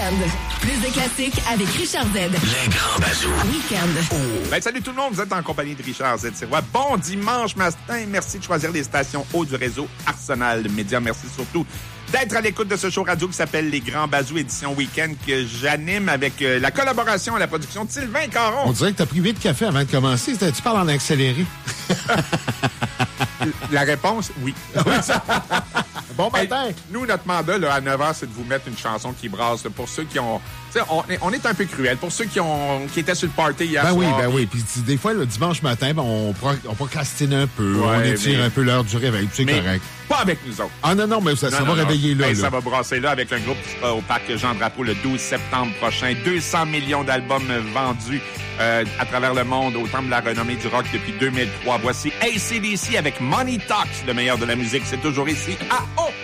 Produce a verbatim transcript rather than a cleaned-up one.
Week-end. Plus de classiques avec Richard Z. Les grands bazous. Week-end. Oh. Ben, salut tout le monde, vous êtes en compagnie de Richard Z. Sirois. Bon dimanche matin. Merci de choisir les stations haut du réseau Arsenal Média. Merci surtout d'être à l'écoute de ce show radio qui s'appelle Les Grands Bazous, édition Week-end, que j'anime avec euh, la collaboration à la production de Sylvain Caron. On dirait que t'as pris huit cafés avant de commencer. Tu parles en accéléré. La réponse, oui. Bon matin. Hey, nous, notre mandat là, à neuf heures, c'est de vous mettre une chanson qui brasse. Là, pour ceux qui ont... On est, on est un peu cruel. Pour ceux qui ont qui étaient sur le party hier ben soir. Oui, ben oui. Puis des fois, le dimanche matin, ben, on, pro, on procrastine un peu. Ouais, on étire mais... un peu l'heure du réveil. C'est correct. Pas avec nous autres. Ah non, non, mais ça, non, ça non, va non. réveiller là, hey, là. Ça va brasser là avec un groupe qui sera au Parc Jean-Drapeau le douze septembre prochain. deux cents millions d'albums vendus euh, à travers le monde au temple de la renommée du rock depuis deux mille trois. Voici A C D C avec Money Talks, le meilleur de la musique. C'est toujours ici à O.